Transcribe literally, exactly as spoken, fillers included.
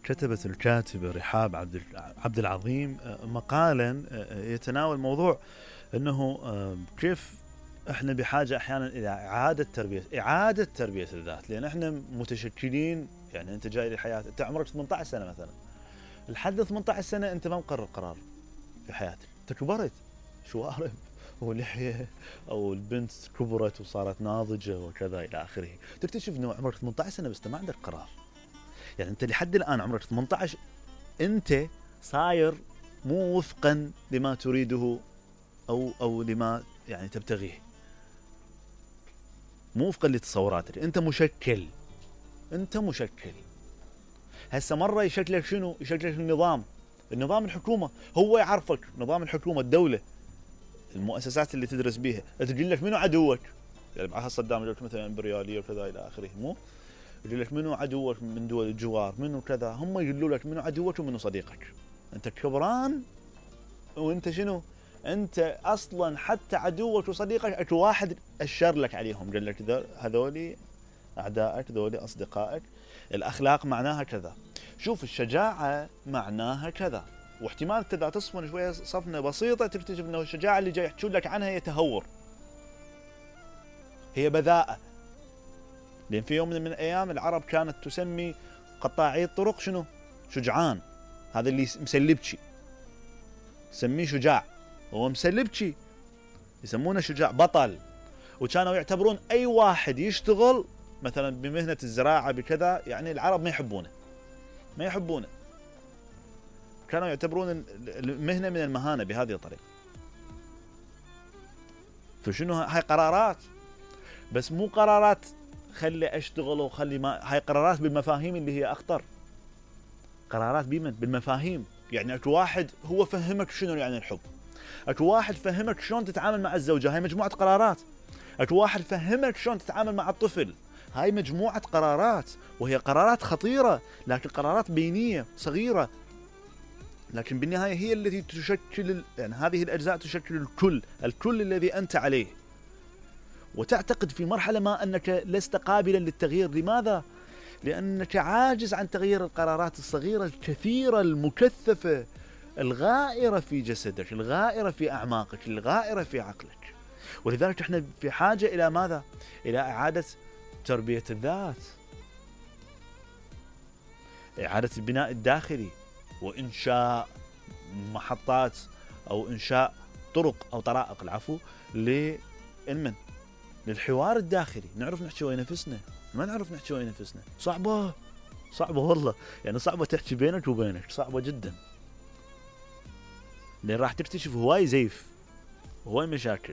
كتبت الكاتبة رحاب عبد عبد العظيم مقالا يتناول موضوع أنه كيف احنا بحاجة احيانا الى اعادة تربية اعادة تربية الذات، لان احنا متشكلين. يعني انت جاي للحياة، انت عمرك ثمانية عشر سنة مثلا، لحد ثمانية عشر سنة انت ما مقرر قرار في حياتك، انت كبرت شوارب ولحية، او البنت كبرت وصارت ناضجة وكذا الى اخره، تكتشف انه عمرك ثمانية عشر سنة بس ما عندك قرار. يعني انت لحد الان عمرك ثمانية عشر، انت صاير مو وفقا لما تريده او او لما يعني تبتغيه، مو وفقا لتصوراتك، انت مشكل، انت مشكل. هسه مره يشكلك شنو؟ يشكلك النظام، النظام الحكومه، هو يعرفك نظام الحكومه، الدوله، المؤسسات اللي تدرس بيها، تقول لك منو عدوك. يعني بعد صدام يقول لك مثلا امبرياليه وكذا الى اخره، مو يقول لك منو عدوك من دول الجوار، منو كذا، هم يقولوا لك منو عدوك ومنو صديقك. انت كبران وانت شنو؟ انت اصلا حتى عدوك وصديقك اكو واحد اشر لك عليهم، قال لك هذولي اعدائك، ذولي اصدقائك. الاخلاق معناها كذا، شوف الشجاعه معناها كذا، واحتمال اذا تصفن شويه صفنه بسيطه تكتشف انه الشجاعه اللي جاي يحكون لك عنها هي تهور، هي بذاءه. لان في يوم من الايام العرب كانت تسمي قطاعي الطرق شنو؟ شجعان. هذا اللي مسلبشي سميه شجاع، هو مسلبشي يسمونه شجاع، بطل. وكانوا يعتبرون اي واحد يشتغل مثلا بمهنة الزراعة بكذا، يعني العرب ما يحبونه، ما يحبونه، كانوا يعتبرون المهنة من المهانة بهذه الطريقة. فشنو هاي قرارات، بس مو قرارات خلي اشتغل وخلي ما، هاي قرارات بالمفاهيم اللي هي اخطر، قرارات بمن بالمفاهيم. يعني اكو واحد هو فهمك شنو يعني الحب، اكو واحد فهمك شلون تتعامل مع الزوجة، هاي مجموعة قرارات. اكو واحد فهمك شلون تتعامل مع الطفل، هاي مجموعة قرارات، وهي قرارات خطيرة، لكن قرارات بينية صغيرة، لكن بالنهاية هي التي تشكل، يعني هذه الأجزاء تشكل الكل، الكل الذي أنت عليه. وتعتقد في مرحلة ما أنك لست قابلا للتغيير. لماذا؟ لأنك عاجز عن تغيير القرارات الصغيرة الكثيرة المكثفة الغائرة في جسدك، الغائرة في أعماقك، الغائرة في عقلك. ولذلك احنا في حاجة إلى ماذا؟ إلى إعادة تربية الذات، إعادة البناء الداخلي، وإنشاء محطات أو إنشاء طرق أو طرائق العفو للمن للحوار الداخلي. نعرف نحكي ويا نفسنا، ما نعرف نحكي ويا نفسنا، صعبة صعبة والله، يعني صعبة تحكي بينك وبينك، صعبة جدا، لأن راح تكتشف هواي زيف، هواي مشاكل.